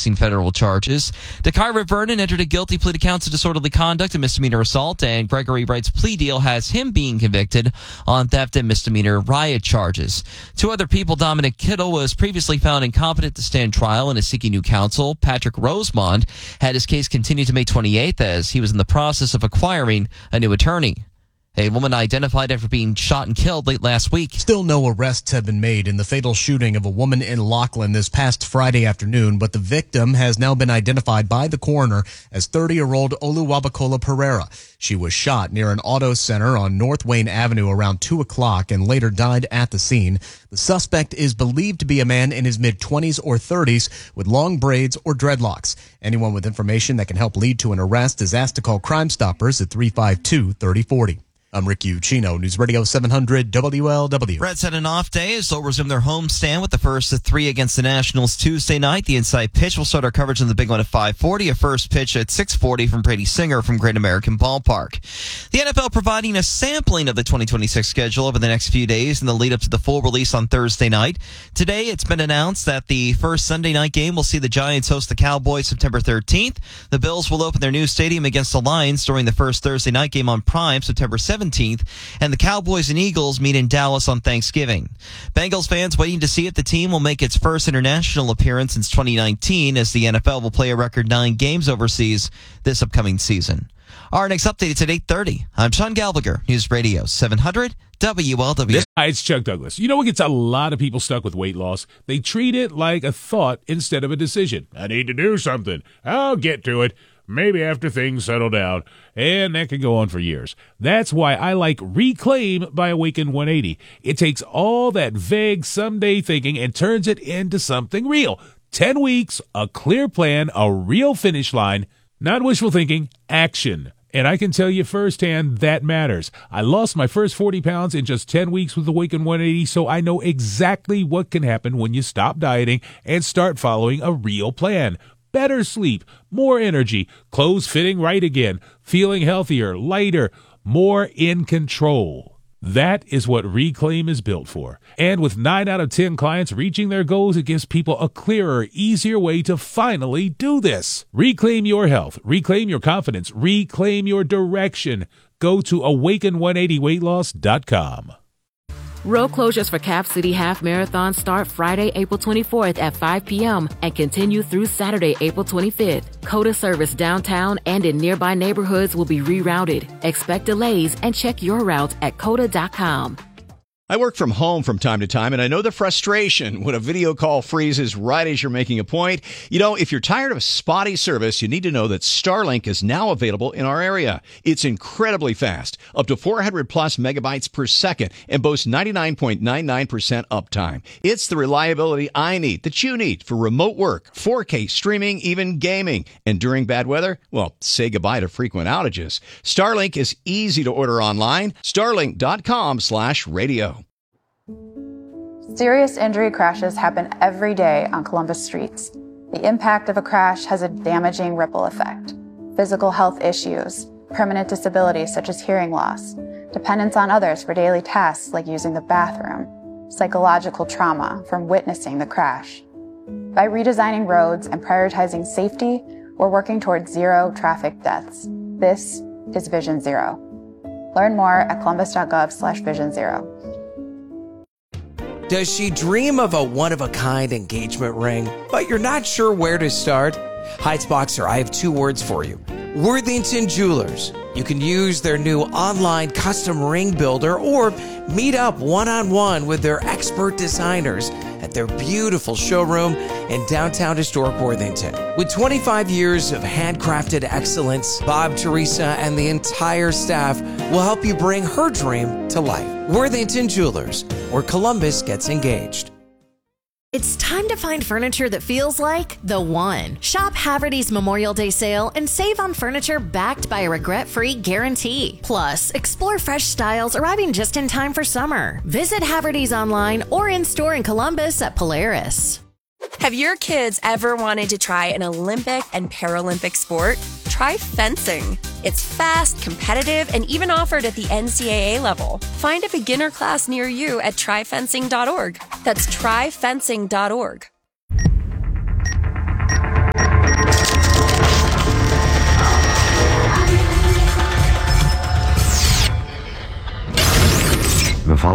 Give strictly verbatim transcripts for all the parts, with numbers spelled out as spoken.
facing federal charges. Dakira Vernon entered a guilty plea to counts of disorderly conduct and misdemeanor assault, and Gregory Wright's plea deal has him being convicted on theft and misdemeanor riot charges. Two other people, Dominic Kittle was previously found incompetent to stand trial and is seeking new counsel. Patrick Rosemond had his case continued to May twenty-eighth as he was in the process of acquiring a new attorney. A woman identified after being shot and killed late last week. Still no arrests have been made in the fatal shooting of a woman in Lachlan this past Friday afternoon, but the victim has now been identified by the coroner as thirty-year-old Oluwabukola Pereira. She was shot near an auto center on North Wayne Avenue around two o'clock and later died at the scene. The suspect is believed to be a man in his mid-twenties or thirties with long braids or dreadlocks. Anyone with information that can help lead to an arrest is asked to call Crime Stoppers at three five two, three oh four oh. I'm Rick Ucino, News Radio seven hundred W L W. Reds had an off day as they'll resume their homestand with the first of three against the Nationals Tuesday night. The inside pitch will start our coverage on the big one at five forty. A first pitch at six forty from Brady Singer from Great American Ballpark. The N F L providing a sampling of the twenty twenty-six schedule over the next few days in the lead up to the full release on Thursday night. Today, it's been announced that the first Sunday night game will see the Giants host the Cowboys September thirteenth. The Bills will open their new stadium against the Lions during the first Thursday night game on Prime September seventeenth. And the Cowboys and Eagles meet in Dallas on Thanksgiving. Bengals fans waiting to see if the team will make its first international appearance since twenty nineteen, as the N F L will play a record nine games overseas this upcoming season. Our next update is at eight thirty. I'm Sean Gallagher, News Radio seven hundred W L W. Hi, it's Chuck Douglas. You know what gets a lot of people stuck with weight loss? They treat it like a thought instead of a decision. I need to do something. I'll get to it. Maybe after things settle down, and that can go on for years. That's why I like Reclaim by Awaken one eighty. It takes all that vague someday thinking and turns it into something real. Ten weeks, a clear plan, a real finish line, not wishful thinking, action. And I can tell you firsthand that matters. I lost my first forty pounds in just ten weeks with Awaken one eighty, so I know exactly what can happen when you stop dieting and start following a real plan. Better sleep, more energy, clothes fitting right again, feeling healthier, lighter, more in control. That is what Reclaim is built for. And with nine out of ten clients reaching their goals, it gives people a clearer, easier way to finally do this. Reclaim your health, reclaim your confidence, reclaim your direction. Go to awaken one eighty weight loss dot com. Road closures for Cap City Half Marathon start Friday, April twenty-fourth at five p.m. and continue through Saturday, April twenty-fifth. COTA service downtown and in nearby neighborhoods will be rerouted. Expect delays and check your route at cota dot com. I work from home from time to time, and I know the frustration when a video call freezes right as you're making a point. You know, if you're tired of spotty service, you need to know that Starlink is now available in our area. It's incredibly fast, up to four hundred plus megabytes per second, and boasts ninety-nine point nine nine percent uptime. It's the reliability I need, that you need, for remote work, four K streaming, even gaming. And during bad weather, well, say goodbye to frequent outages. Starlink is easy to order online. Starlink dot com slash radio. Serious injury crashes happen every day on Columbus streets. The impact of a crash has a damaging ripple effect. Physical health issues, permanent disabilities such as hearing loss, dependence on others for daily tasks like using the bathroom, psychological trauma from witnessing the crash. By redesigning roads and prioritizing safety, we're working towards zero traffic deaths. This is Vision Zero. Learn more at columbus.gov slash vision zero. Does she dream of a one-of-a-kind engagement ring, but you're not sure where to start? Heights Boxer, I have two words for you. Worthington Jewelers. You can use their new online custom ring builder or meet up one-on-one with their expert designers at their beautiful showroom in downtown historic Worthington. With twenty-five years of handcrafted excellence, Bob, Teresa, and the entire staff will help you bring her dream to life. Worthington Jewelers, where Columbus gets engaged. It's time to find furniture that feels like the one. Shop Haverty's Memorial Day sale and save on furniture backed by a regret-free guarantee. Plus, explore fresh styles arriving just in time for summer. Visit Haverty's online or in-store in Columbus at Polaris. Have your kids ever wanted to try an Olympic and Paralympic sport? Try fencing. It's fast, competitive, and even offered at the N C double A level. Find a beginner class near you at try fencing dot org. That's try fencing dot org.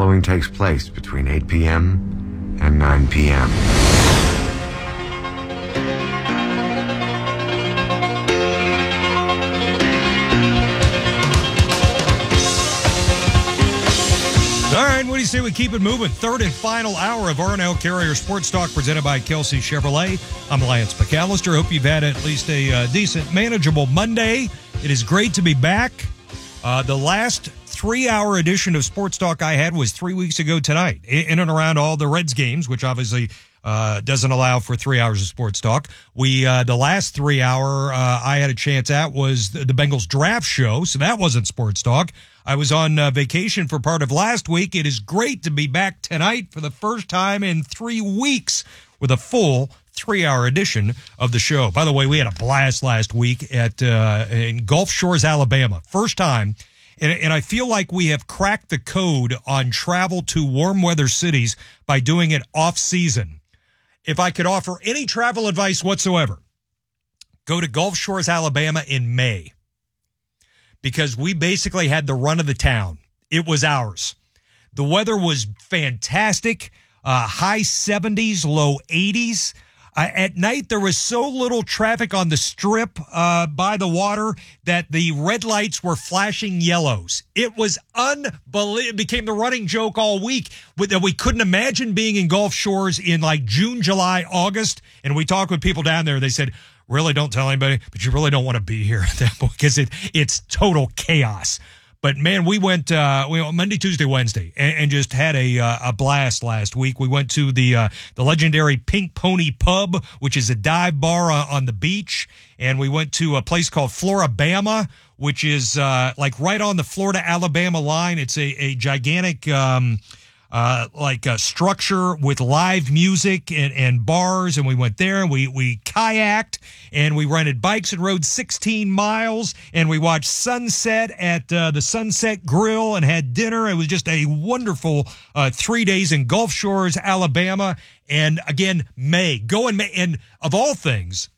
following takes place between eight p.m. and nine p.m. All right, what do you say we keep it moving? Third and final hour of R and L Carrier Sports Talk presented by Kelsey Chevrolet. I'm Lance McAllister. Hope you've had at least a uh, decent, manageable Monday. It is great to be back. Uh, the last three-hour edition of Sports Talk I had was three weeks ago tonight, in and around all the Reds games, which obviously uh, doesn't allow for three hours of Sports Talk. We uh, the last three-hour uh, I had a chance at was the, the Bengals draft show, so that wasn't Sports Talk. I was on uh, vacation for part of last week. It is great to be back tonight for the first time in three weeks with a full three-hour edition of the show. By the way, we had a blast last week at uh, in Gulf Shores, Alabama. First time, and, and I feel like we have cracked the code on travel to warm weather cities by doing it off-season. If I could offer any travel advice whatsoever, go to Gulf Shores, Alabama in May. Because we basically had the run of the town. It was ours. The weather was fantastic, uh, high seventies, low eighties. Uh, at night, there was so little traffic on the strip uh, by the water that the red lights were flashing yellows. It was unbelievable. It became the running joke all week that we couldn't imagine being in Gulf Shores in like June, July, August. And we talked with people down there. They said, really don't tell anybody, but you really don't want to be here at that point because it, it's total chaos. But, man, we went uh, we went Monday, Tuesday, Wednesday, and, and just had a uh, a blast last week. We went to the uh, the legendary Pink Pony Pub, which is a dive bar uh, on the beach, and we went to a place called Floribama, which is uh, like right on the Florida-Alabama line. It's a, a gigantic um, uh, like a structure with live music and, and bars, and we went there, and we, we kayaked, and we rented bikes and rode sixteen miles, and we watched sunset at uh, the Sunset Grill and had dinner. It was just a wonderful uh, three days in Gulf Shores, Alabama, and again, May. Go in May, and of all things,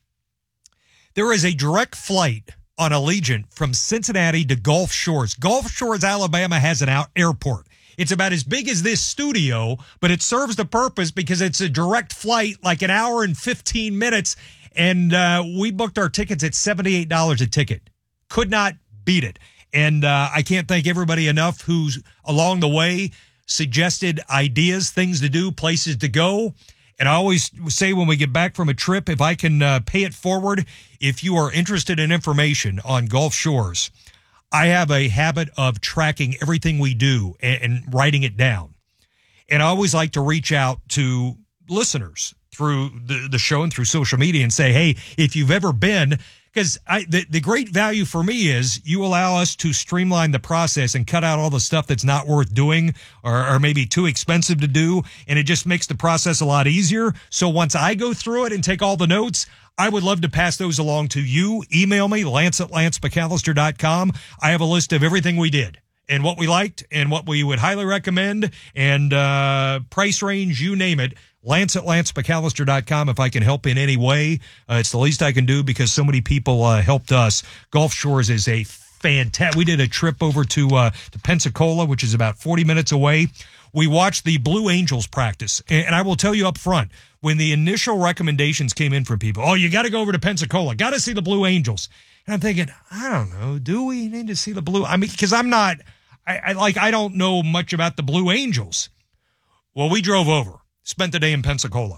there is a direct flight on Allegiant from Cincinnati to Gulf Shores. Gulf Shores, Alabama has an out airport. It's about as big as this studio, but it serves the purpose because it's a direct flight, like an hour and fifteen minutes, and uh, we booked our tickets at seventy-eight dollars a ticket. Could not beat it. And uh, I can't thank everybody enough who's along the way suggested ideas, things to do, places to go. And I always say when we get back from a trip, if I can uh, pay it forward, if you are interested in information on Gulf Shores, I have a habit of tracking everything we do and, and writing it down. And I always like to reach out to listeners through the, the show and through social media and say, hey, if you've ever been, because I the, the great value for me is you allow us to streamline the process and cut out all the stuff that's not worth doing or, or maybe too expensive to do. And it just makes the process a lot easier. So once I go through it and take all the notes, I would love to pass those along to you. Email me, lance at lance mcallister dot com. I have a list of everything we did and what we liked and what we would highly recommend and uh, price range, you name it. Lance at lance mcallister dot com if I can help in any way. Uh, it's the least I can do because so many people uh, helped us. Gulf Shores is a fantastic. We did a trip over to, uh, to Pensacola, which is about forty minutes away. We watched the Blue Angels practice. And, and I will tell you up front, when the initial recommendations came in from people, oh, you got to go over to Pensacola, got to see the Blue Angels. And I'm thinking, I don't know, do we need to see the Blue? I mean, because I'm not, I, I like, I don't know much about the Blue Angels. Well, we drove over, spent the day in Pensacola.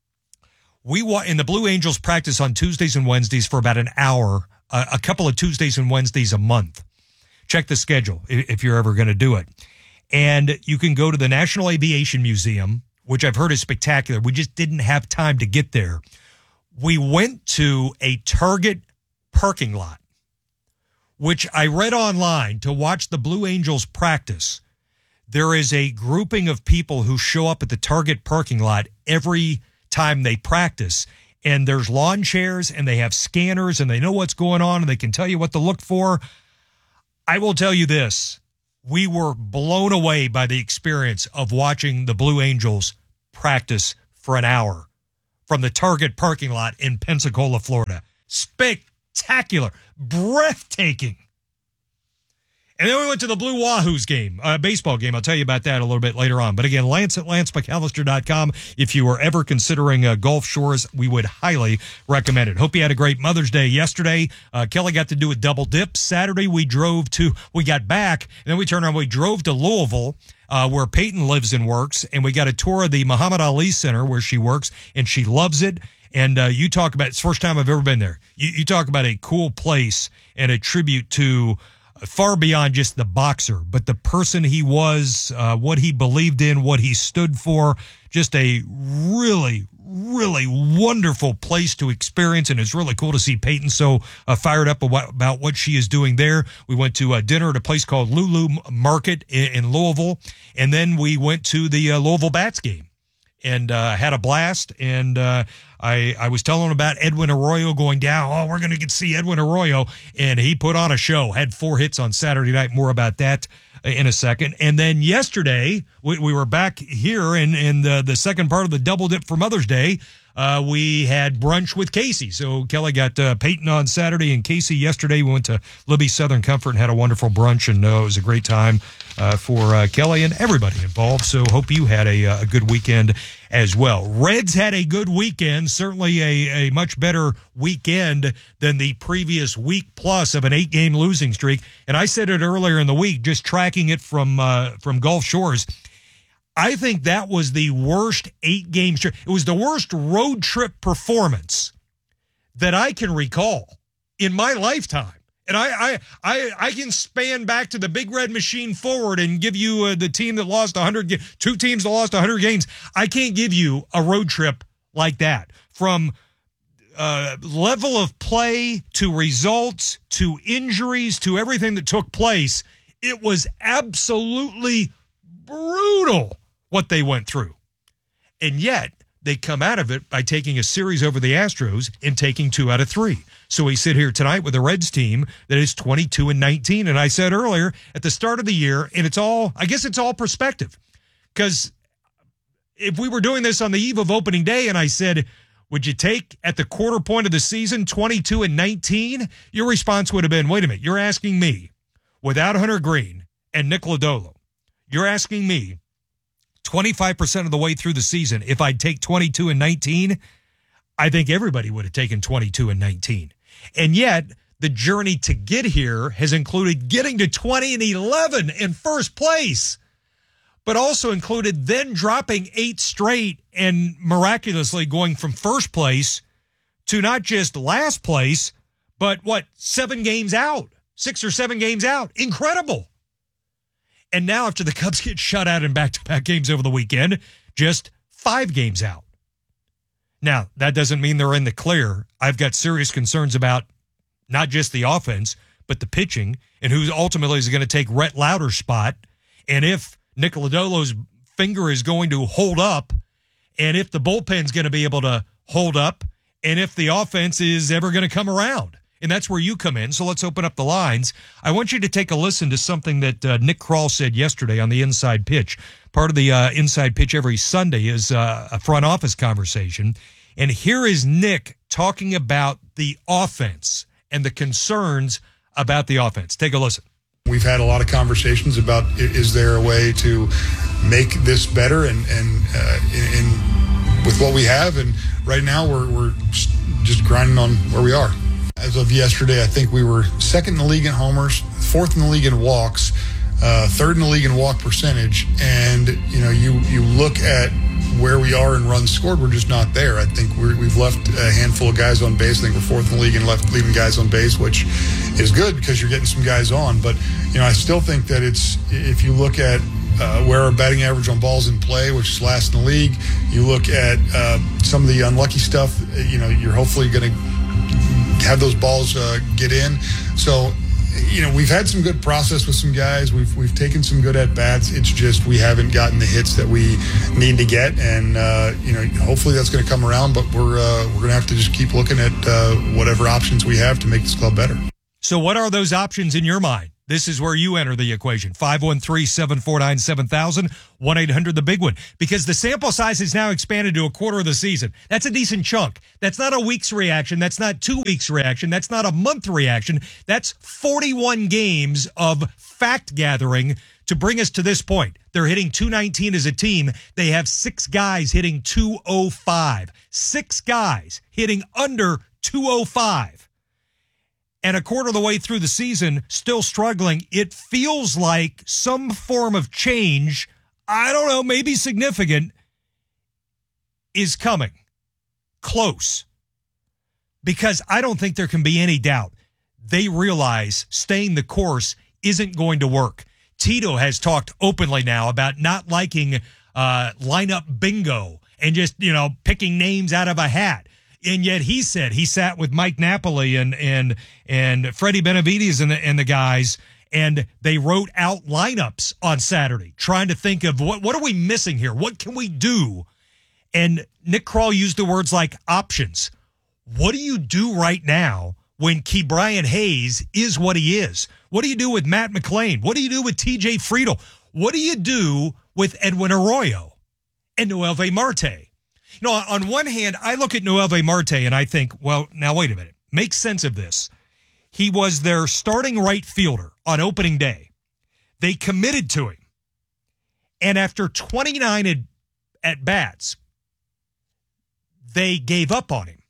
We wa- in the Blue Angels practice on Tuesdays and Wednesdays for about an hour, uh, a couple of Tuesdays and Wednesdays a month. Check the schedule if, if you're ever going to do it. And you can go to the National Aviation Museum, which I've heard is spectacular. We just didn't have time to get there. We went to a Target parking lot, which I read online to watch the Blue Angels practice. There is a grouping of people who show up at the Target parking lot every time they practice. And there's lawn chairs and they have scanners and they know what's going on and they can tell you what to look for. I will tell you this. We were blown away by the experience of watching the Blue Angels practice for an hour from the Target parking lot in Pensacola, Florida. Spectacular, breathtaking. And then we went to the Blue Wahoos game, uh, baseball game. I'll tell you about that a little bit later on. But again, Lance at lance mccallister dot com. If you were ever considering uh, Gulf Shores, we would highly recommend it. Hope you had a great Mother's Day yesterday. Uh, Kelly got to do a double dip. Saturday, we drove to, we got back, and then we turned around, we drove to Louisville, uh, where Peyton lives and works, and we got a tour of the Muhammad Ali Center where she works, and she loves it. And uh, you talk about, it's the first time I've ever been there. You, you talk about a cool place and a tribute to far beyond just the boxer, but the person he was, uh, what he believed in, what he stood for. Just a really, really wonderful place to experience, and it's really cool to see Peyton so uh, fired up about what she is doing there. We went to uh, dinner at a place called Lulu Market in, in Louisville, and then we went to the uh, Louisville Bats game and uh, had a blast. And uh, I, I was telling him about Edwin Arroyo going down. Oh, we're going to get to see Edwin Arroyo. And he put on a show, had four hits on Saturday night. More about that in a second. And then yesterday, we, we were back here in, in the, the second part of the double dip for Mother's Day. Uh, we had brunch with Casey. So Kelly got uh, Peyton on Saturday and Casey yesterday. We went to Libby Southern Comfort and had a wonderful brunch, and uh, it was a great time uh, for uh, Kelly and everybody involved. So hope you had a, a good weekend as well. Reds had a good weekend, certainly a, a much better weekend than the previous week plus of an eight-game losing streak. And I said it earlier in the week, just tracking it from uh, from Gulf Shores. I think that was the worst eight-game trip. It was the worst road trip performance that I can recall in my lifetime. And I I I, I can span back to the Big Red Machine forward and give you uh, the team that lost one hundred, two teams that lost one hundred games. I can't give you a road trip like that. From uh, level of play to results to injuries to everything that took place, it was absolutely brutal what they went through. And yet, they come out of it by taking a series over the Astros and taking two out of three. So we sit here tonight with a Reds team that is twenty-two and nineteen. And I said earlier, at the start of the year, and it's all, I guess it's all perspective. Because if we were doing this on the eve of opening day and I said, would you take at the quarter point of the season twenty-two and nineteen? Your response would have been, wait a minute, you're asking me, without Hunter Green and Nick Lodolo, you're asking me twenty-five percent of the way through the season, if I'd take twenty-two and nineteen, I think everybody would have taken twenty-two and nineteen. And yet, the journey to get here has included getting to twenty and eleven in first place, but also included then dropping eight straight and miraculously going from first place to not just last place, but what, seven games out, six or seven games out. Incredible. And now after the Cubs get shut out in back-to-back games over the weekend, just five games out. Now, that doesn't mean they're in the clear. I've got serious concerns about not just the offense, but the pitching, and who ultimately is going to take Rhett Lauder's spot, and if Nick Lodolo's finger is going to hold up, and if the bullpen's going to be able to hold up, and if the offense is ever going to come around. And that's where you come in. So let's open up the lines. I want you to take a listen to something that uh, Nick Krall said yesterday on the Inside Pitch. Part of the uh, Inside Pitch every Sunday is uh, a front office conversation. And here is Nick talking about the offense and the concerns about the offense. Take a listen. We've had a lot of conversations about, is there a way to make this better and, and uh, in, in with what we have? And right now we're, we're just grinding on where we are. As of yesterday, I think we were second in the league in homers, fourth in the league in walks, uh, third in the league in walk percentage. And, you know, you, you look at where we are in runs scored, we're just not there. I think we're, we've left a handful of guys on base. I think we're fourth in the league in left leaving guys on base, which is good because you're getting some guys on. But, you know, I still think that it's, if you look at uh, where our batting average on balls in play, which is last in the league, you look at uh, some of the unlucky stuff, you know, you're hopefully going to have those balls uh, get in. So, you know, we've had some good process with some guys. We've we've taken some good at bats. It's just we haven't gotten the hits that we need to get, and uh, you know, hopefully that's going to come around. But we're uh, we're going to have to just keep looking at uh, whatever options we have to make this club better. So, what are those options in your mind This is where you enter the equation. five one three, seven four nine, seven thousand, one eight hundred the big one. Because the sample size is now expanded to a quarter of the season. That's a decent chunk. That's not a week's reaction. That's not two weeks reaction. That's not a month reaction. That's forty-one games of fact gathering to bring us to this point. They're hitting two nineteen as a team. They have six guys hitting two oh five. Six guys hitting under two oh five. And a quarter of the way through the season, still struggling. It feels like some form of change, I don't know, maybe significant, is coming. Close. Because I don't think there can be any doubt. They realize staying the course isn't going to work. Tito has talked openly now about not liking uh, lineup bingo and just, you know, picking names out of a hat. And yet he said he sat with Mike Napoli and and and Freddie Benavides and the, and the guys, and they wrote out lineups on Saturday, trying to think of what what are we missing here? What can we do? And Nick Krall used the words like options. What do you do right now when Ke'Bryan Hayes is what he is? What do you do with Matt McLean? What do you do with T J Friedel? What do you do with Edwin Arroyo and Noelvi Marte? You know, on one hand, I look at Noelvi Marte and I think, well, now wait a minute. Make sense of this. He was their starting right fielder on opening day. They committed to him. And after twenty-nine at, at bats, they gave up on him.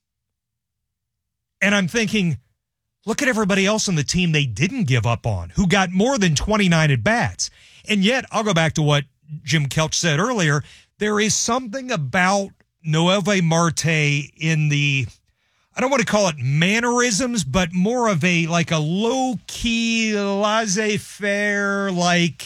And I'm thinking, look at everybody else on the team they didn't give up on, who got more than twenty-nine at bats. And yet, I'll go back to what Jim Kelch said earlier. There is something about Noelvi Marte in the, I don't want to call it mannerisms, but more of a, like a low-key, laissez-faire, like,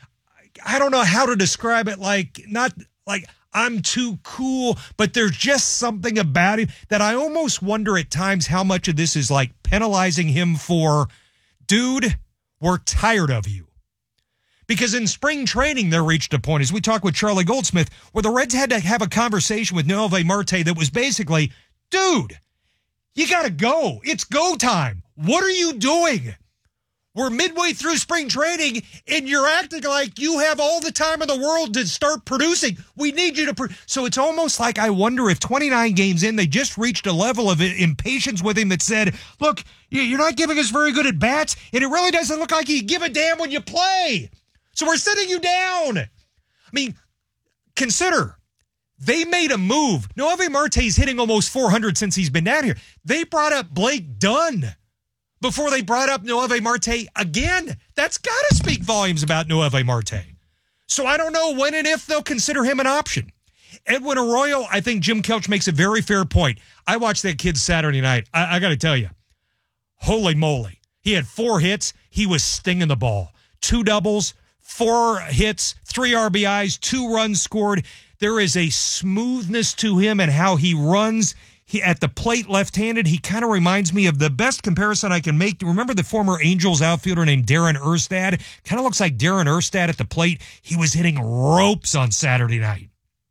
I don't know how to describe it, like, not like I'm too cool, but there's just something about him that I almost wonder at times how much of this is like penalizing him for, dude, we're tired of you. Because in spring training, there reached a point, as we talked with Charlie Goldsmith, where the Reds had to have a conversation with Noelvi Marte that was basically, dude, you got to go. It's go time. What are you doing? We're midway through spring training, and you're acting like you have all the time in the world to start producing. We need you to pro-. So it's almost like I wonder if twenty-nine games in, they just reached a level of impatience with him that said, look, you're not giving us very good at bats, and it really doesn't look like you give a damn when you play. So we're sitting you down. I mean, consider, they made a move. Noelvi Marte's hitting almost four hundred since he's been down here. They brought up Blake Dunn before they brought up Noelvi Marte again. That's got to speak volumes about Noelvi Marte. So I don't know when and if they'll consider him an option. Edwin Arroyo, I think Jim Kelch makes a very fair point. I watched that kid Saturday night. I, I got to tell you, holy moly. He had four hits. He was stinging the ball. Two doubles, four hits, three R B Is, two runs scored. There is a smoothness to him and how he runs. He at the plate left-handed. He kind of reminds me of the best comparison I can make. Remember the former Angels outfielder named Darren Erstad? Kind of looks like Darren Erstad at the plate. He was hitting ropes on Saturday night.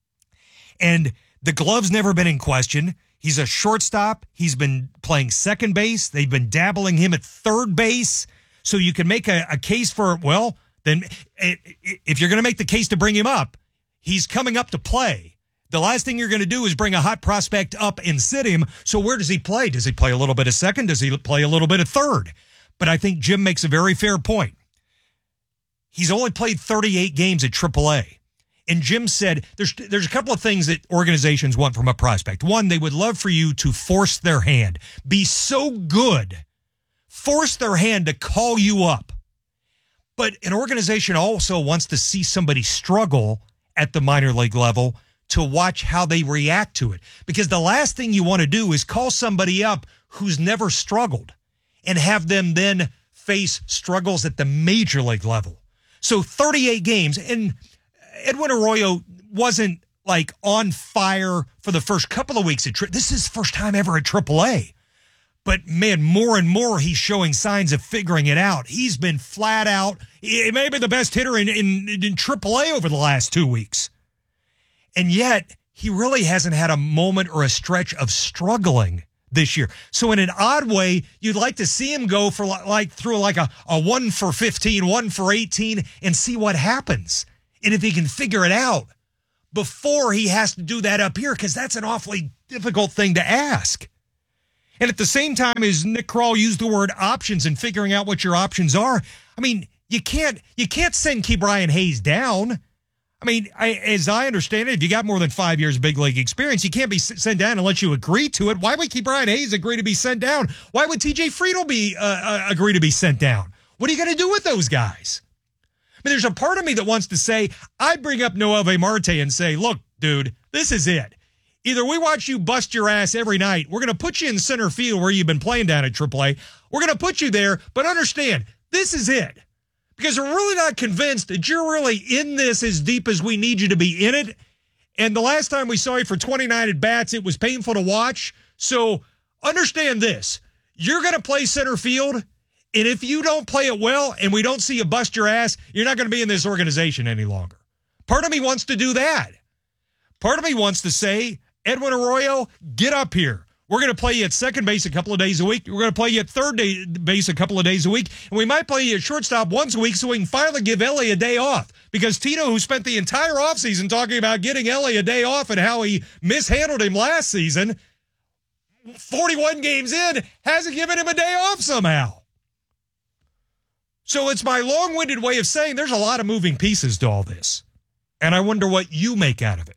And the glove's never been in question. He's a shortstop. He's been playing second base. They've been dabbling him at third base. So you can make a, a case for, well, then if you're going to make the case to bring him up, he's coming up to play. The last thing you're going to do is bring a hot prospect up and sit him. So where does he play? Does he play a little bit of second? Does he play a little bit of third? But I think Jim makes a very fair point. He's only played thirty-eight games at triple A. And Jim said there's there's a couple of things that organizations want from a prospect. One, they would love for you to force their hand. Be so good. Force their hand to call you up. But an organization also wants to see somebody struggle at the minor league level to watch how they react to it. Because the last thing you want to do is call somebody up who's never struggled and have them then face struggles at the major league level. So thirty-eight games, and Edwin Arroyo wasn't like on fire for the first couple of weeks. At tri- this is his first time ever at triple A. But, man, more and more he's showing signs of figuring it out. He's been flat out. He may be the best hitter in, in, in triple A over the last two weeks. And yet, he really hasn't had a moment or a stretch of struggling this year. So in an odd way, you'd like to see him go for like, like through like a, a one for fifteen, one for eighteen, and see what happens. And if he can figure it out before he has to do that up here, because that's an awfully difficult thing to ask. And at the same time as Nick Kroll used the word options and figuring out what your options are, I mean, you can't you can't send Ke'Bryan Hayes down. I mean, I, as I understand it, if you got more than five years of big league experience, you can't be sent down unless you agree to it. Why would Ke'Bryan Hayes agree to be sent down? Why would T J Friedl be uh, uh, agree to be sent down? What are you going to do with those guys? I mean, there's a part of me that wants to say, I bring up Noelvi Marte and say, look, dude, this is it. Either we watch you bust your ass every night. We're going to put you in center field where you've been playing down at triple A. We're going to put you there, but understand, this is it. Because we're really not convinced that you're really in this as deep as we need you to be in it. And the last time we saw you for twenty-nine at-bats, it was painful to watch. So understand this. You're going to play center field, and if you don't play it well and we don't see you bust your ass, you're not going to be in this organization any longer. Part of me wants to do that. Part of me wants to say, Edwin Arroyo, get up here. We're going to play you at second base a couple of days a week. We're going to play you at third day, base a couple of days a week. And we might play you at shortstop once a week so we can finally give Ellie a day off. Because Tito, who spent the entire offseason talking about getting Ellie a day off and how he mishandled him last season, forty-one games in, hasn't given him a day off somehow. So it's my long-winded way of saying there's a lot of moving pieces to all this. And I wonder what you make out of it.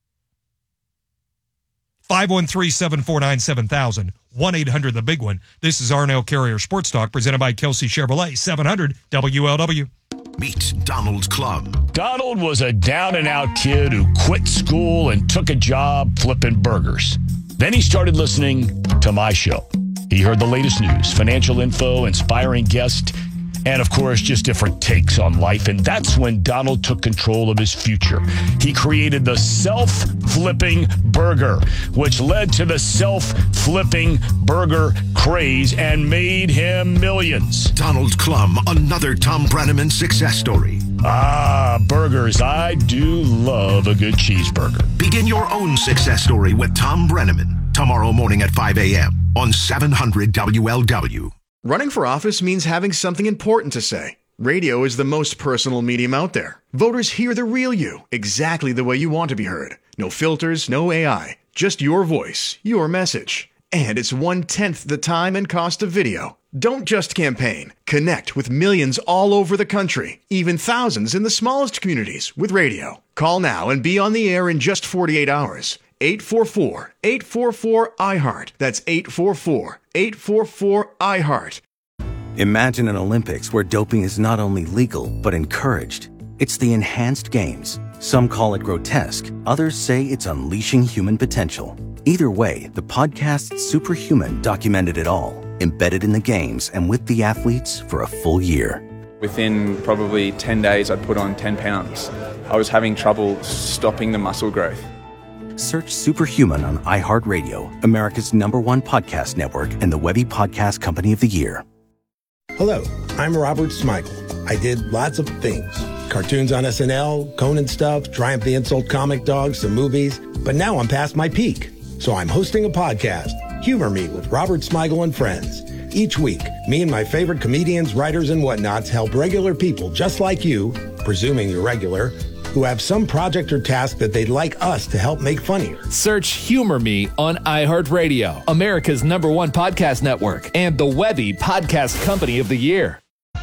five one three, seven four nine, seven thousand, one eight hundred the big one. This is Arnell Carrier Sports Talk presented by Kelsey Chevrolet, seven hundred W L W. Meet Donald Clum. Donald was a down-and-out kid who quit school and took a job flipping burgers. Then he started listening to my show. He heard the latest news, financial info, inspiring guests, and, of course, just different takes on life. And that's when Donald took control of his future. He created the self-flipping burger, which led to the self-flipping burger craze and made him millions. Donald Clum, another Tom Brenneman success story. Ah, burgers. I do love a good cheeseburger. Begin your own success story with Tom Brenneman tomorrow morning at five a.m. on seven hundred W L W. Running for office means having something important to say. Radio is the most personal medium out there. Voters hear the real you, exactly the way you want to be heard. No filters, no A I, just your voice, your message. And it's one-tenth the time and cost of video. Don't just campaign. Connect with millions all over the country, even thousands in the smallest communities with radio. Call now and be on the air in just forty-eight hours. eight four four, eight four four, I heart. That's eight four four, eight four four, I heart. Imagine an Olympics where doping is not only legal, but encouraged. It's the Enhanced Games. Some call it grotesque. Others say it's unleashing human potential. Either way, the podcast Superhuman documented it all, embedded in the games and with the athletes for a full year. Within probably ten days, I'd put on ten pounds. I was having trouble stopping the muscle growth. Search Superhuman on iHeartRadio, America's number one podcast network, and the Webby Podcast Company of the Year. Hello, I'm Robert Smigel. I did lots of things. Cartoons on S N L, Conan stuff, Triumph the Insult comic dogs, some movies. But now I'm past my peak. So I'm hosting a podcast, Humor Me with Robert Smigel and Friends. Each week, me and my favorite comedians, writers, and whatnots help regular people just like you, presuming you're regular, who have some project or task that they'd like us to help make funnier. Search Humor Me on iHeartRadio, America's number one podcast network, and the Webby Podcast Company of the Year.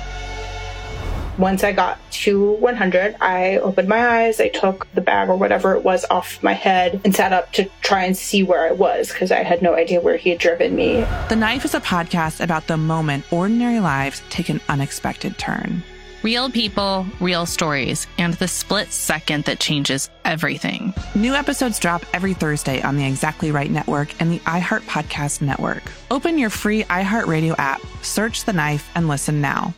Once I got to one hundred, I opened my eyes, I took the bag or whatever it was off my head and sat up to try and see where I was because I had no idea where he had driven me. The Knife is a podcast about the moment ordinary lives take an unexpected turn. Real people, real stories, and the split second that changes everything. New episodes drop every Thursday on the Exactly Right Network and the iHeart Podcast Network. Open your free iHeartRadio app, search The Knife, and listen now.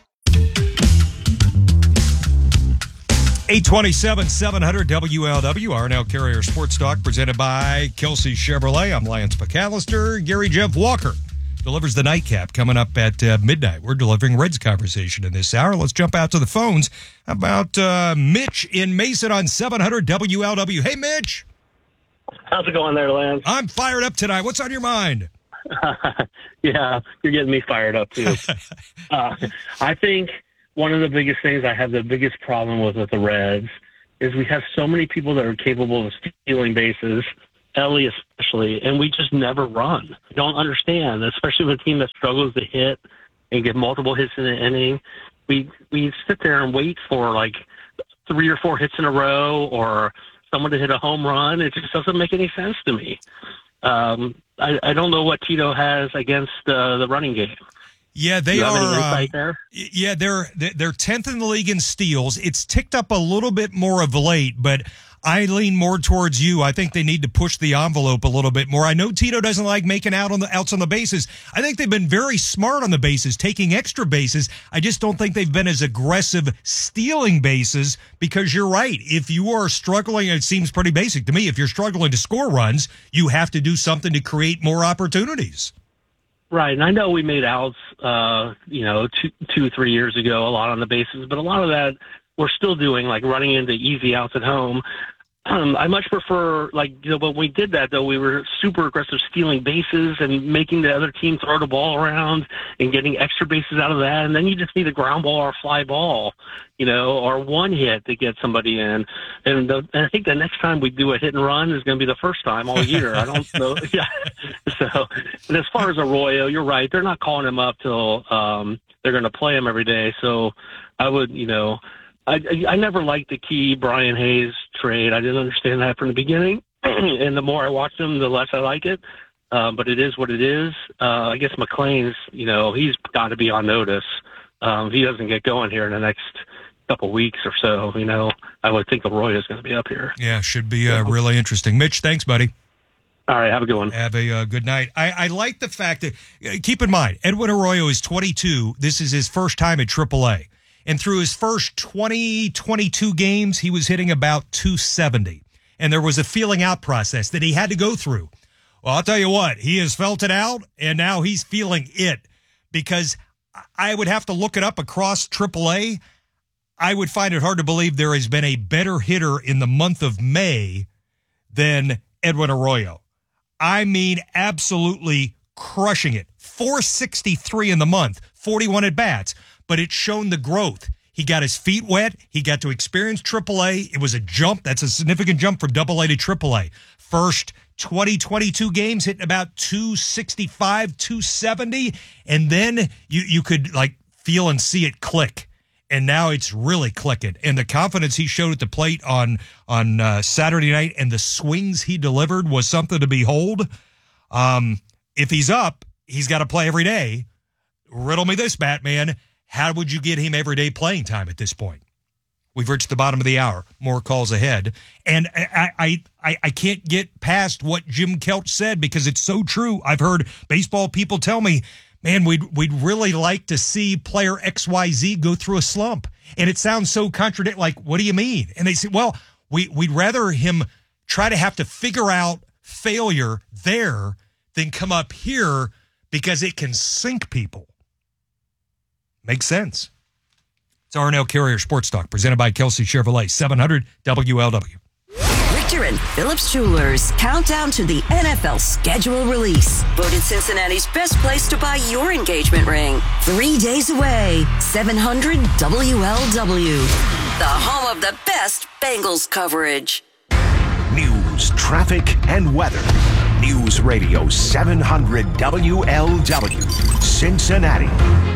eight twenty-seven, seven hundred W L W, Arnell Carrier Sports Talk, presented by Kelsey Chevrolet. I'm Lance McAllister. Gary Jeff Walker delivers the nightcap coming up at uh, midnight. We're delivering Reds conversation in this hour. Let's jump out to the phones. How about uh, Mitch in Mason on seven hundred W L W? Hey, Mitch. How's it going there, Lance? I'm fired up tonight. What's on your mind? yeah, you're getting me fired up too. uh, I think one of the biggest things I have the biggest problem with with the Reds is we have so many people that are capable of stealing bases, Ellie especially, and we just never run. I don't understand, especially with a team that struggles to hit and get multiple hits in an inning. We we sit there and wait for like three or four hits in a row or someone to hit a home run. It just doesn't make any sense to me. Um, I, I don't know what Tito has against uh, the running game. Yeah, they Do you have any are. insight Uh, there? yeah, they're they're tenth in the league in steals. It's ticked up a little bit more of late, but I lean more towards you. I think they need to push the envelope a little bit more. I know Tito doesn't like making out on the outs on the bases. I think they've been very smart on the bases, taking extra bases. I just don't think they've been as aggressive stealing bases because you're right. If you are struggling, it seems pretty basic to me. If you're struggling to score runs, you have to do something to create more opportunities. Right, and I know we made outs, uh, you know, two, two, three years ago, a lot on the bases, but a lot of that we're still doing, like running into easy outs at home. Um, I much prefer, like, you know, when we did that, though, we were super aggressive stealing bases and making the other team throw the ball around and getting extra bases out of that. And then you just need a ground ball or a fly ball, you know, or one hit to get somebody in. And, the, and I think the next time we do a hit and run is going to be the first time all year. I don't know. Yeah. So, and as far as Arroyo, you're right. They're not calling him up till um, they're going to play him every day. So I would, you know, I, I never liked the Key Brian Hayes trade. I didn't understand that from the beginning. And the more I watch him, the less I like it. Um, but it is what it is. Uh, I guess McLean's, you know, he's got to be on notice. Um, if he doesn't get going here in the next couple weeks or so, you know, I would think Arroyo's going to be up here. Yeah, should be uh, really interesting. Mitch, thanks, buddy. All right, have a good one. Have a uh, good night. I, I like the fact that, uh, keep in mind, Edwin Arroyo is twenty-two. This is his first time at triple A. And through his first twenty, twenty-two games, he was hitting about two seventy. And there was a feeling out process that he had to go through. Well, I'll tell you what, he has felt it out, and now he's feeling it. Because I would have to look it up across triple A. I would find it hard to believe there has been a better hitter in the month of May than Edwin Arroyo. I mean, absolutely crushing it. four sixty-three in the month, forty-one at-bats. But it's shown the growth. He got his feet wet. He got to experience triple A. It was a jump. That's a significant jump from double A to triple A. First twenty, twenty-two games hitting about two sixty-five, two seventy. And then you, you could like feel and see it click. And now it's really clicking. And the confidence he showed at the plate on, on uh, Saturday night and the swings he delivered was something to behold. Um, if he's up, he's got to play every day. Riddle me this, Batman. How would you get him everyday playing time at this point? We've reached the bottom of the hour. More calls ahead. And I, I, I, I can't get past what Jim Kelch said because it's so true. I've heard baseball people tell me, man, we'd, we'd really like to see player X Y Z go through a slump. And it sounds so contradictory. Like, what do you mean? And they say, well, we, we'd rather him try to have to figure out failure there than come up here because it can sink people. Makes sense. It's R and L Carrier Sports Talk, presented by Kelsey Chevrolet, seven hundred W L W. Richter and Phillips Jewelers countdown to the N F L schedule release. Voted Cincinnati's best place to buy your engagement ring. Three days away, seven hundred W L W. The home of the best Bengals coverage. News, traffic, and weather. News Radio seven hundred W L W, Cincinnati.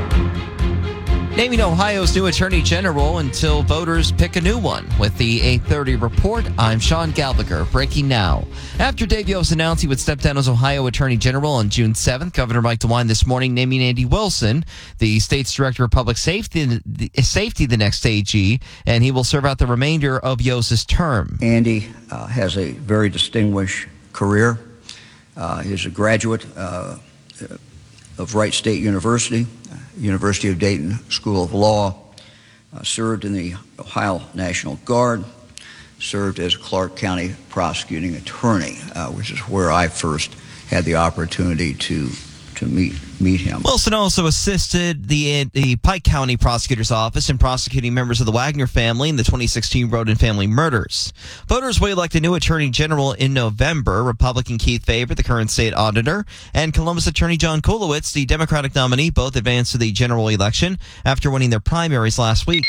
Naming Ohio's new Attorney General until voters pick a new one. With the eight thirty report, I'm Sean Gallagher. Breaking now. After Dave Yost announced he would step down as Ohio Attorney General on June seventh, Governor Mike DeWine this morning naming Andy Wilson, the state's Director of Public Safety, safety the next A G, and he will serve out the remainder of Yost's term. Andy uh, has a very distinguished career. Uh, he's a graduate uh, of Wright State University, University of Dayton School of Law, uh, served in the Ohio National Guard, served as Clark County prosecuting attorney, uh, which is where I first had the opportunity to to meet meet him. Wilson also assisted the the Pike County Prosecutor's Office in prosecuting members of the Wagner family in the twenty sixteen Roden family murders. Voters will elect a new Attorney General in November. Republican Keith Faber, the current state auditor, and Columbus Attorney John Kulowitz, the Democratic nominee, both advanced to the general election after winning their primaries last week.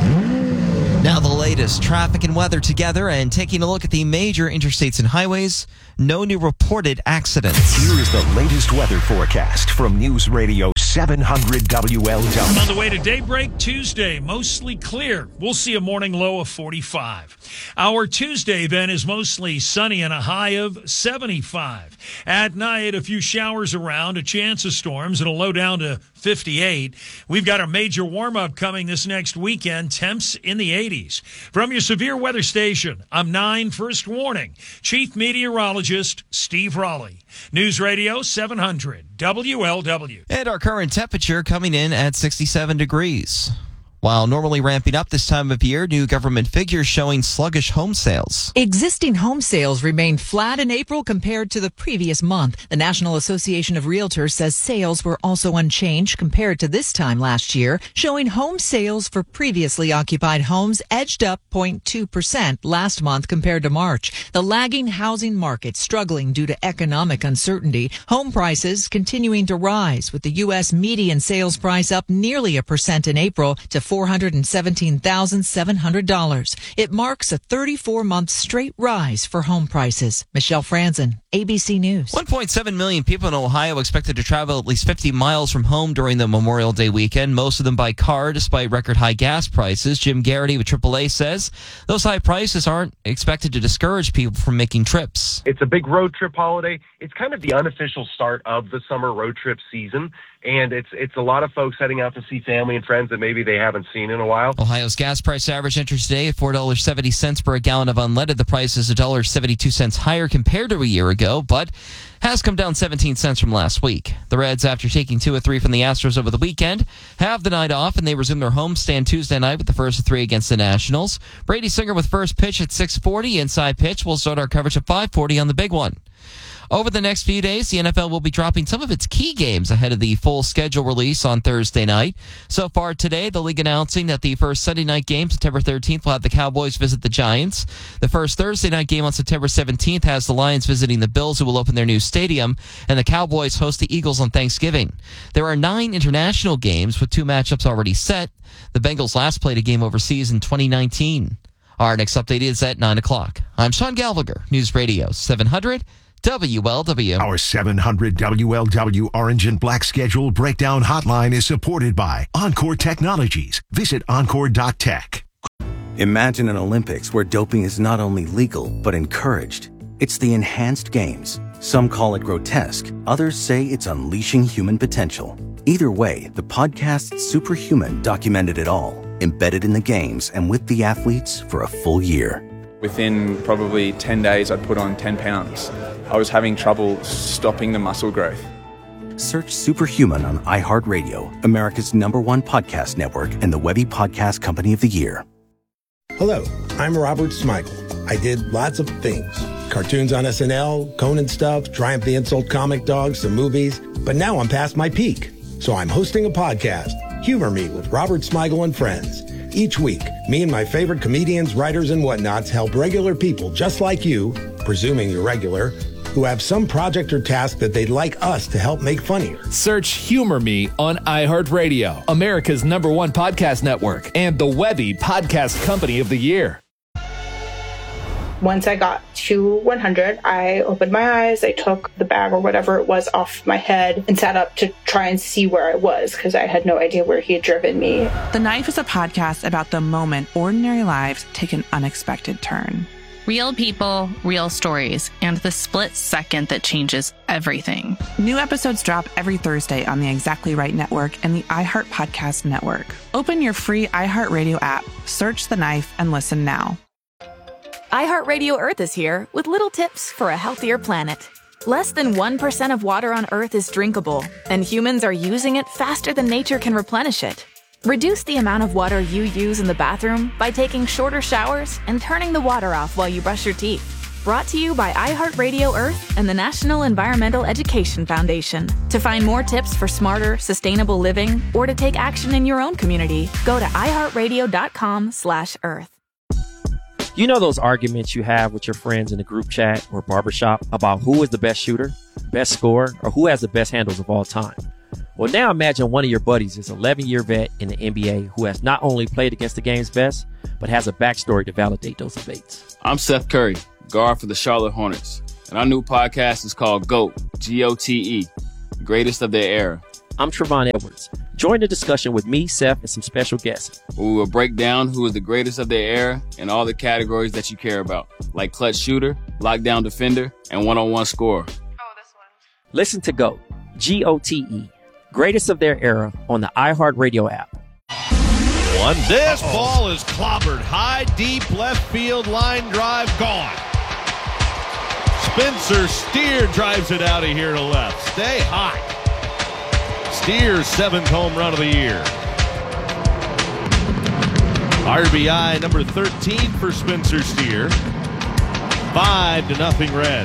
Now the latest traffic and weather together, and taking a look at the major interstates and highways. No new reported accidents. Here is the latest weather forecast from News Radio seven hundred W L W. On the way to daybreak Tuesday, mostly clear. We'll see a morning low of forty-five. Our Tuesday then is mostly sunny and a high of seventy-five. At night, a few showers around, a chance of storms, and a low down to fifty-eight. We've got a major warm-up coming this next weekend, temps in the eighties. From your severe weather station, I'm nine First Warning, Chief Meteorologist Steve Raleigh. News Radio seven hundred W L W. And our current temperature coming in at sixty-seven degrees. While normally ramping up this time of year, new government figures showing sluggish home sales. Existing home sales remained flat in April compared to the previous month. The National Association of Realtors says sales were also unchanged compared to this time last year, showing home sales for previously occupied homes edged up zero point two percent last month compared to March. The lagging housing market struggling due to economic uncertainty. Home prices continuing to rise, with the U S median sales price up nearly a percent in April to four hundred seventeen thousand seven hundred dollars. It marks a thirty-four month straight rise for home prices. Michelle Franzen, A B C News. one point seven million people in Ohio expected to travel at least fifty miles from home during the Memorial Day weekend, most of them by car despite record high gas prices. Jim Garrity with triple A says those high prices aren't expected to discourage people from making trips. It's a big road trip holiday. It's kind of the unofficial start of the summer road trip season. And it's it's a lot of folks heading out to see family and friends that maybe they haven't seen in a while. Ohio's gas price average enters today at four dollars and seventy cents per gallon of unleaded. The price is one dollar and seventy-two cents higher compared to a year ago, but has come down seventeen cents from last week. The Reds, after taking two or three from the Astros over the weekend, have the night off, and they resume their homestand Tuesday night with the first of three against the Nationals. Brady Singer with first pitch at six forty. Inside pitch. We'll start our coverage at five forty on the big one. Over the next few days, the N F L will be dropping some of its key games ahead of the full schedule release on Thursday night. So far today, the league announcing that the first Sunday night game, September thirteenth, will have the Cowboys visit the Giants. The first Thursday night game on September seventeenth has the Lions visiting the Bills, who will open their new stadium, and the Cowboys host the Eagles on Thanksgiving. There are nine international games with two matchups already set. The Bengals last played a game overseas in twenty nineteen. Our next update is at nine o'clock. I'm Sean Gallagher, News Radio seven hundred W L W. Our seven hundred W L W Orange and Black Schedule Breakdown Hotline is supported by Encore Technologies. Visit encore dot tech. Imagine an Olympics where doping is not only legal, but encouraged. It's the enhanced games. Some call it grotesque. Others say it's unleashing human potential. Either way, the podcast Superhuman documented it all, embedded in the games and with the athletes for a full year. Within probably ten days, I'd put on ten pounds. I was having trouble stopping the muscle growth. Search Superhuman on iHeartRadio, America's number one podcast network and the Webby Podcast Company of the Year. Hello, I'm Robert Smigel. I did lots of things. Cartoons on S N L, Conan stuff, Triumph the Insult comic dogs, some movies. But now I'm past my peak. So I'm hosting a podcast, Humor Me with Robert Smigel and Friends. Each week, me and my favorite comedians, writers, and whatnots help regular people just like you, presuming you're regular, who have some project or task that they'd like us to help make funnier. Search Humor Me on iHeartRadio, America's number one podcast network, and the Webby Podcast Company of the Year. Once I got to one hundred, I opened my eyes, I took the bag or whatever it was off my head and sat up to try and see where I was because I had no idea where he had driven me. The Knife is a podcast about the moment ordinary lives take an unexpected turn. Real people, real stories, and the split second that changes everything. New episodes drop every Thursday on the Exactly Right Network and the iHeart Podcast Network. Open your free iHeartRadio app, search The Knife, and listen now. iHeartRadio Earth is here with little tips for a healthier planet. Less than one percent of water on Earth is drinkable, and humans are using it faster than nature can replenish it. Reduce the amount of water you use in the bathroom by taking shorter showers and turning the water off while you brush your teeth. Brought to you by iHeartRadio Earth and the National Environmental Education Foundation. To find more tips for smarter, sustainable living or to take action in your own community, go to iHeartRadio.com slash Earth. You know those arguments you have with your friends in the group chat or barbershop about who is the best shooter, best scorer, or who has the best handles of all time? Well, now imagine one of your buddies is an eleven-year vet in the N B A who has not only played against the game's best, but has a backstory to validate those debates. I'm Seth Curry, guard for the Charlotte Hornets, and our new podcast is called GOAT, G O T E, Greatest of Their Era. I'm Trevon Edwards. Join the discussion with me, Seth, and some special guests. We will break down who is the greatest of their era in all the categories that you care about, like clutch shooter, lockdown defender, and one-on-one scorer. Listen to GOAT, G O T E, Greatest of Their Era on the iHeartRadio app. One. This Uh-oh. ball is clobbered. High, deep, left field line drive, gone. Spencer Steer drives it out of here to left. Stay high. Steer's seventh home run of the year. R B I number thirteen for Spencer Steer. Five to nothing Reds.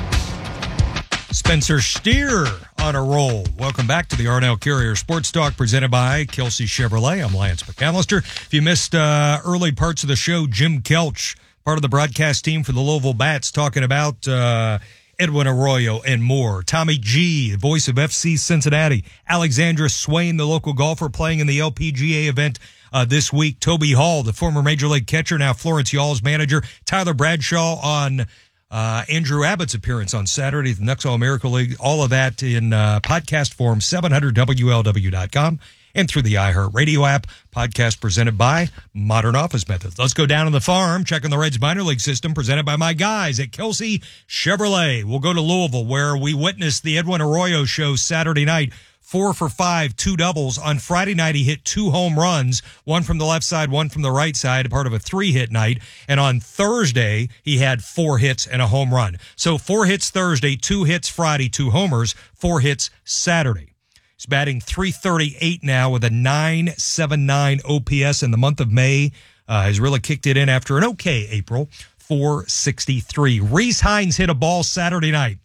Spencer Steer on a roll. Welcome back to the Arnell Carrier Sports Talk presented by Kelsey Chevrolet. I'm Lance McAllister. If you missed uh, early parts of the show, Jim Kelch, part of the broadcast team for the Louisville Bats, talking about uh, Edwin Arroyo and more. Tommy G, the voice of F C Cincinnati. Alexandra Swain, the local golfer playing in the L P G A event uh, this week. Toby Hall, the former Major League catcher, now Florence Y'all's manager. Tyler Bradshaw on Uh, Andrew Abbott's appearance on Saturday at the Nuxall Miracle League. All of that in uh, podcast form, seven hundred W L W dot com and through the iHeartRadio app. Podcast presented by Modern Office Methods. Let's go down on the farm, checking the Reds minor league system, presented by my guys at Kelsey Chevrolet. We'll go to Louisville, where we witnessed the Edwin Arroyo show Saturday night. Four for five, two doubles. On Friday night, he hit two home runs, one from the left side, one from the right side, part of a three-hit night. And on Thursday, he had four hits and a home run. So four hits Thursday, two hits Friday, two homers, four hits Saturday. He's batting three thirty-eight now with a nine seventy-nine O P S in the month of May. Uh, has really kicked it in after an okay April, four sixty-three. Reese Hines hit a ball Saturday night.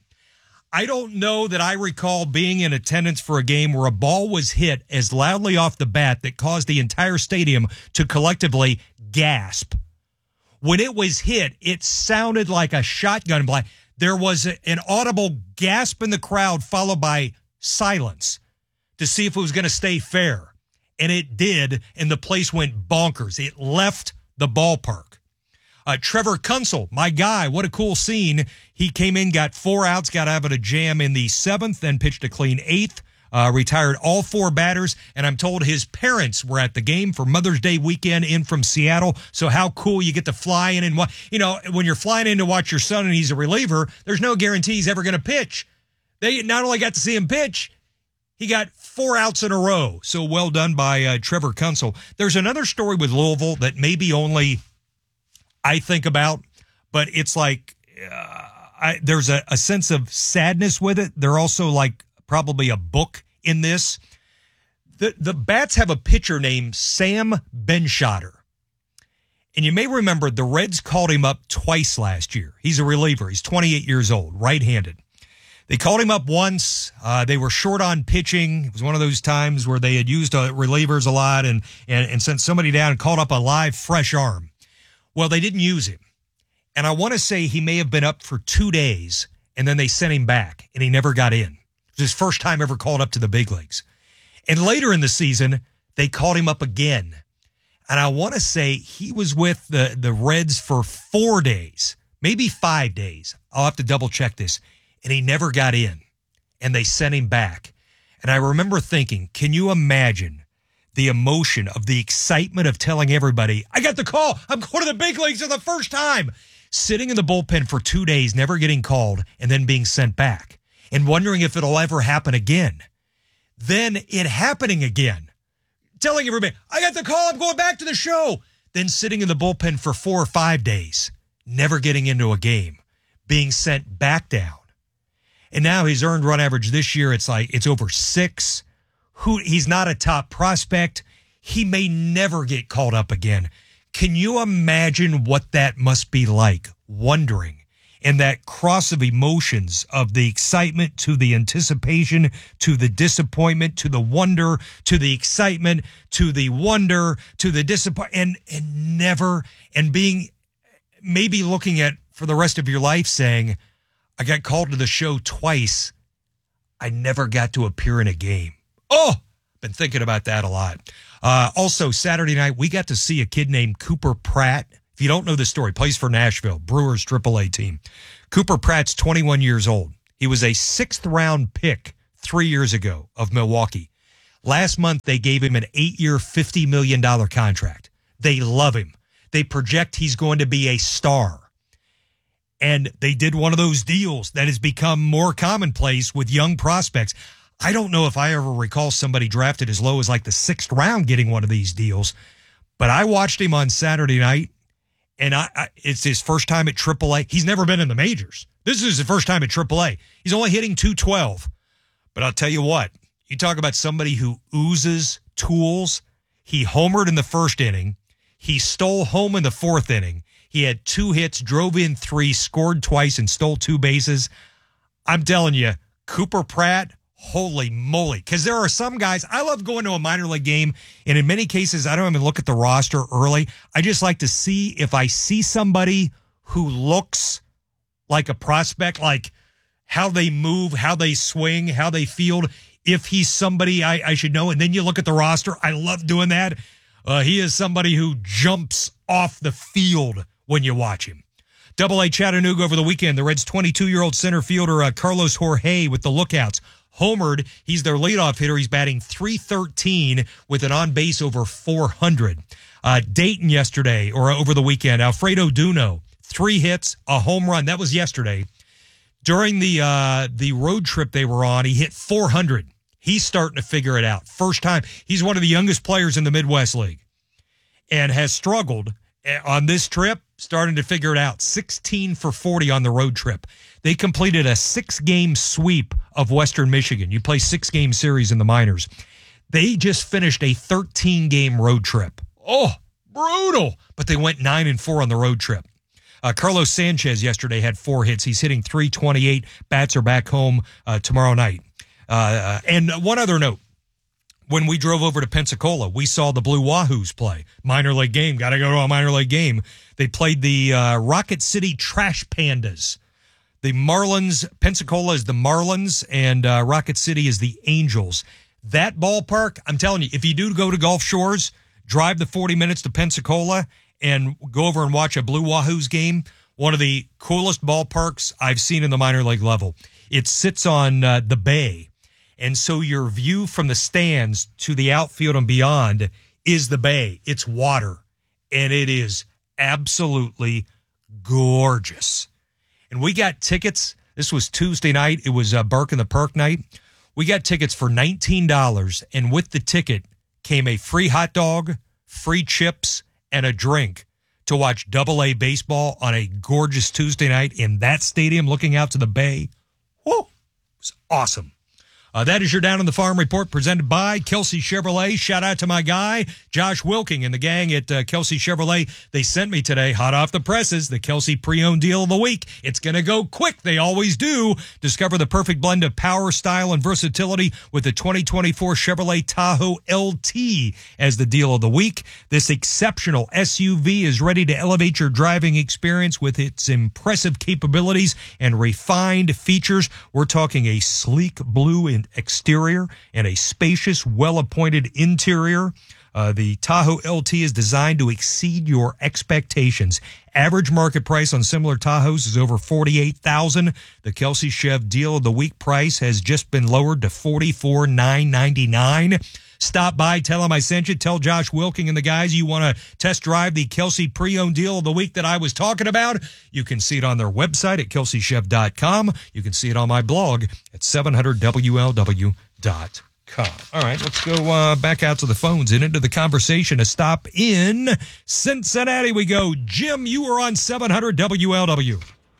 I don't know that I recall being in attendance for a game where a ball was hit as loudly off the bat that caused the entire stadium to collectively gasp. When it was hit, it sounded like a shotgun blast. There was a, an audible gasp in the crowd followed by silence to see if it was going to stay fair. And it did, and the place went bonkers. It left the ballpark. Uh, Trevor Kunsel, my guy, what a cool scene. He came in, got four outs, got out of a jam in the seventh, then pitched a clean eighth, uh, retired all four batters, and I'm told his parents were at the game for Mother's Day weekend in from Seattle. So how cool you get to fly in and watch. You know, when you're flying in to watch your son and he's a reliever, there's no guarantee he's ever going to pitch. They not only got to see him pitch, he got four outs in a row. So well done by uh, Trevor Kunsel. There's another story with Louisville that maybe only I think about, but it's like uh, I, there's a, a sense of sadness with it. They're also like probably a book in this. The the Bats have a pitcher named Sam Benschotter. And you may remember the Reds called him up twice last year. He's a reliever. He's twenty-eight years old, right-handed. They called him up once. Uh, they were short on pitching. It was one of those times where they had used uh, relievers a lot and, and, and sent somebody down and called up a live, fresh arm. Well, they didn't use him. And I want to say he may have been up for two days, and then they sent him back, and he never got in. It was his first time ever called up to the big leagues. And later in the season, they called him up again. And I want to say he was with the, the Reds for four days, maybe five days. I'll have to double-check this. And he never got in, and they sent him back. And I remember thinking, can you imagine the emotion of the excitement of telling everybody, I got the call. I'm going to the big leagues for the first time. Sitting in the bullpen for two days, never getting called, and then being sent back and wondering if it'll ever happen again. Then it happening again. Telling everybody, I got the call. I'm going back to the show. Then sitting in the bullpen for four or five days, never getting into a game, being sent back down. And now his earned run average this year, it's like, it's over six. Who he's not a top prospect. He may never get called up again. Can you imagine what that must be like? Wondering and that cross of emotions of the excitement to the anticipation to the disappointment to the wonder to the excitement to the wonder to the disappointment and, and never and being maybe looking at for the rest of your life saying, I got called to the show twice. I never got to appear in a game. Oh, been thinking about that a lot. Uh, also, Saturday night, we got to see a kid named Cooper Pratt. If you don't know the story, plays for Nashville, Brewers triple A team. Cooper Pratt's twenty-one years old. He was a sixth round pick three years ago of Milwaukee. Last month, they gave him an eight-year, fifty million dollars contract. They love him. They project he's going to be a star. And they did one of those deals that has become more commonplace with young prospects. I don't know if I ever recall somebody drafted as low as like the sixth round getting one of these deals, but I watched him on Saturday night, and I, I it's his first time at triple A. He's never been in the majors. This is his first time at triple A. He's only hitting two twelve. But I'll tell you what, you talk about somebody who oozes tools. He homered in the first inning. He stole home in the fourth inning. He had two hits, drove in three, scored twice, and stole two bases. I'm telling you, Cooper Pratt, holy moly. Because there are some guys, I love going to a minor league game, and in many cases, I don't even look at the roster early. I just like to see if I see somebody who looks like a prospect, like how they move, how they swing, how they field, if he's somebody I, I should know. And then you look at the roster. I love doing that. Uh, he is somebody who jumps off the field when you watch him. Double A Chattanooga over the weekend. The Reds' twenty-two-year-old center fielder uh, Carlos Jorge with the Lookouts. Homered. He's their leadoff hitter. He's batting three thirteen with an on-base over four hundred. Uh, Dayton yesterday, or over the weekend, Alfredo Duno, three hits, a home run. That was yesterday. During the uh, the road trip they were on, he hit four hundred. He's starting to figure it out. First time. He's one of the youngest players in the Midwest League and has struggled on this trip, starting to figure it out. sixteen for forty on the road trip. They completed a six-game sweep of Western Michigan. You play six-game series in the minors. They just finished a thirteen-game road trip. Oh, brutal. But they went nine and four on the road trip. Uh, Carlos Sanchez yesterday had four hits. He's hitting three twenty-eight. Bats are back home uh, tomorrow night. Uh, and one other note. When we drove over to Pensacola, we saw the Blue Wahoos play. Minor league game. Got to go to a minor league game. They played the uh, Rocket City Trash Pandas. The Marlins, Pensacola is the Marlins, and uh, Rocket City is the Angels. That ballpark, I'm telling you, if you do go to Gulf Shores, drive the forty minutes to Pensacola and go over and watch a Blue Wahoos game, one of the coolest ballparks I've seen in the minor league level. It sits on uh, the bay. And so your view from the stands to the outfield and beyond is the bay. It's water. And it is absolutely gorgeous. And we got tickets. This was Tuesday night. It was uh, Bark in the Park night. We got tickets for nineteen dollars. And with the ticket came a free hot dog, free chips, and a drink to watch Double A baseball on a gorgeous Tuesday night in that stadium looking out to the bay. Whoa, it was awesome. Uh, that is your Down on the Farm report presented by Kelsey Chevrolet. Shout out to my guy, Josh Wilking, and the gang at uh, Kelsey Chevrolet. They sent me today, hot off the presses, the Kelsey Pre-Owned Deal of the Week. It's going to go quick. They always do. Discover the perfect blend of power, style, and versatility with the twenty twenty-four Chevrolet Tahoe L T as the Deal of the Week. This exceptional S U V is ready to elevate your driving experience with its impressive capabilities and refined features. We're talking a sleek blue in exterior and a spacious, well-appointed interior. Uh, the Tahoe L T is designed to exceed your expectations. Average market price on similar Tahoes is over forty-eight thousand dollars. The Kelsey Chev Deal of the Week price has just been lowered to forty-four thousand nine hundred ninety-nine dollars. Stop by, tell him I sent you. Tell Josh Wilking and the guys you want to test drive the Kelsey Pre-Owned Deal of the Week that I was talking about. You can see it on their website at kelsey chev dot com. You can see it on my blog at seven hundred W L W dot com. All right, let's go uh, back out to the phones and into the conversation. A stop in Cincinnati we go. Jim, you were on seven hundred W L W.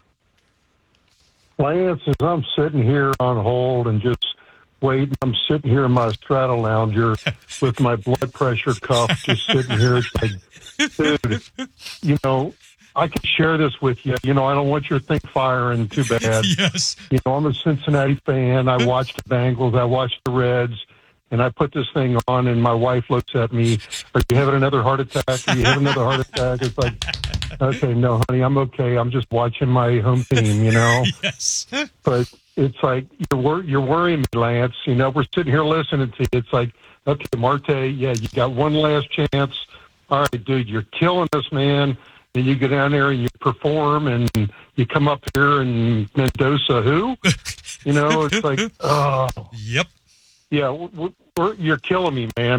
Lance, as I'm sitting here on hold and just waiting, I'm sitting here in my Strata Lounger with my blood pressure cuff, just sitting here. It's like, dude, you know, I can share this with you. You know, I don't want your thing firing too bad. Yes. You know, I'm a Cincinnati fan. I watch the Bengals. I watch the Reds. And I put this thing on, and my wife looks at me, are you having another heart attack? Are you having another heart attack? It's like, okay, no, honey, I'm okay. I'm just watching my home team, you know? Yes. But it's like, you're, wor- you're worrying me, Lance. You know, we're sitting here listening to you. It's like, okay, Marte, yeah, you got one last chance. All right, dude, you're killing us, man. And you go down there and you perform, and you come up here and Mendoza, who? You know, it's like, oh. Yep. Yeah, we're, we're, you're killing me, man.